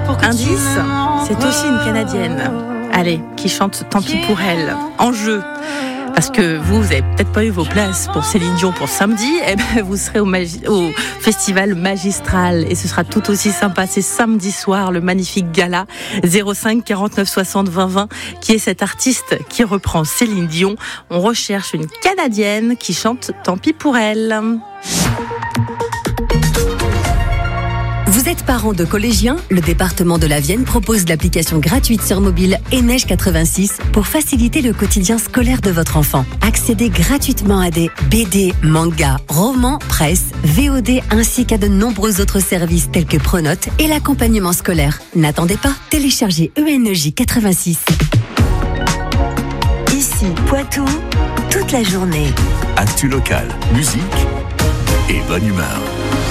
Indice, c'est aussi une Canadienne. Allez, qui chante Tant pis pour elle. En jeu. Parce que vous avez peut-être pas eu vos places pour Céline Dion pour samedi, eh ben vous serez au festival Magistral et ce sera tout aussi sympa. C'est samedi soir, le magnifique gala 05 49 60 20 20 qui est cet artiste qui reprend Céline Dion. On recherche une Canadienne qui chante Tant pis pour elle. Vous êtes parent de collégiens? Le département de la Vienne propose l'application gratuite sur mobile Neige 86 pour faciliter le quotidien scolaire de votre enfant. Accédez gratuitement à des BD, mangas, romans, presse, VOD ainsi qu'à de nombreux autres services tels que Pronote et l'accompagnement scolaire. N'attendez pas, téléchargez ENEJ 86. Ici, Poitou, toute la journée. Actu local, musique et bonne humeur.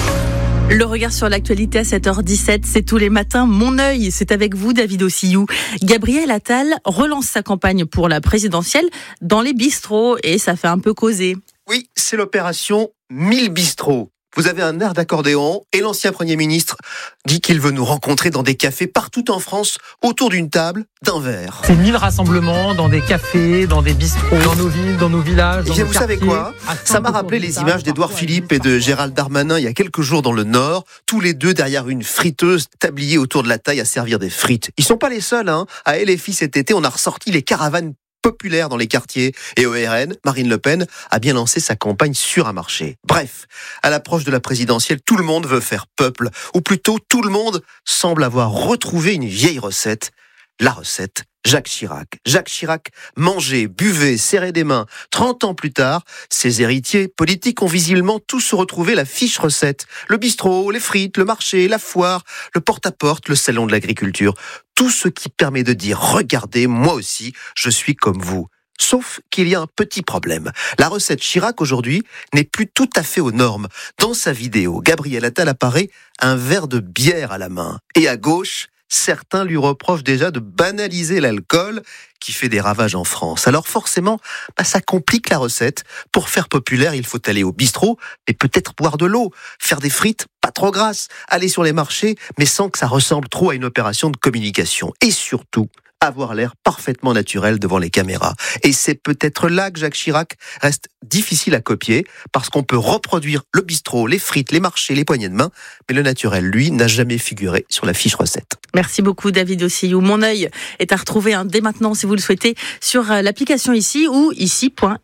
Le regard sur l'actualité à 7h17, c'est tous les matins. Mon œil, c'est avec vous, David Ossillou. Gabriel Attal relance sa campagne pour la présidentielle dans les bistrots et ça fait un peu causer. Oui, c'est l'opération 1000 bistrots. Vous avez un air d'accordéon et l'ancien Premier ministre dit qu'il veut nous rencontrer dans des cafés partout en France, autour d'une table, d'un verre. C'est 1000 rassemblements dans des cafés, dans des bistrots, dans nos villes, dans nos villages, dans nos vous quartiers. savez quoi ? Ça m'a rappelé les images d'Édouard Philippe et de Gérald Darmanin il y a quelques jours dans le Nord, tous les deux derrière une friteuse tabliée autour de la taille à servir des frites. Ils sont pas les seuls, hein. À LFI cet été, on a ressorti les caravanes populaire dans les quartiers et au RN, Marine Le Pen a bien lancé sa campagne sur un marché. Bref, à l'approche de la présidentielle, tout le monde veut faire peuple, ou plutôt tout le monde semble avoir retrouvé une vieille recette, la recette Jacques Chirac. Jacques Chirac mangeait, buvait, serrait des mains. 30 ans plus tard, ses héritiers politiques ont visiblement tous retrouvé la fiche recette. Le bistrot, les frites, le marché, la foire, le porte-à-porte, le salon de l'agriculture. Tout ce qui permet de dire « Regardez, moi aussi, je suis comme vous ». Sauf qu'il y a un petit problème. La recette Chirac aujourd'hui n'est plus tout à fait aux normes. Dans sa vidéo, Gabriel Attal apparaît un verre de bière à la main. Et à gauche, certains lui reprochent déjà de banaliser l'alcool qui fait des ravages en France. Alors forcément, ça complique la recette. Pour faire populaire, il faut aller au bistrot, mais peut-être boire de l'eau, faire des frites pas trop grasses, aller sur les marchés, mais sans que ça ressemble trop à une opération de communication. Et surtout, avoir l'air parfaitement naturel devant les caméras. Et c'est peut-être là que Jacques Chirac reste difficile à copier, parce qu'on peut reproduire le bistrot, les frites, les marchés, les poignées de main, mais le naturel, lui, n'a jamais figuré sur la fiche recette. Merci beaucoup David Ossillou. Mon œil est à retrouver dès maintenant si vous le souhaitez sur l'application ici ou ici.fr.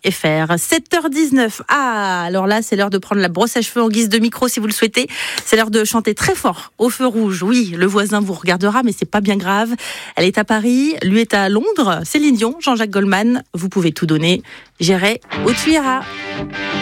7h19. Alors là c'est l'heure de prendre la brosse à cheveux en guise de micro si vous le souhaitez. C'est l'heure de chanter très fort au feu rouge. Oui, le voisin vous regardera mais c'est pas bien grave. Elle est à Paris, lui est à Londres. Céline Dion, Jean-Jacques Goldman. Vous pouvez tout donner. J'irai où tu iras.